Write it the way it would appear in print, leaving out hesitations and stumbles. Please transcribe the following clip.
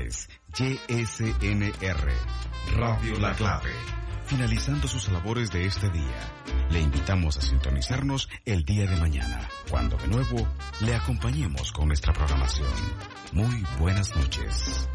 es YSNR, Radio La Clave. Finalizando sus labores de este día, le invitamos a sintonizarnos el día de mañana, cuando de nuevo le acompañemos con nuestra programación. Muy buenas noches.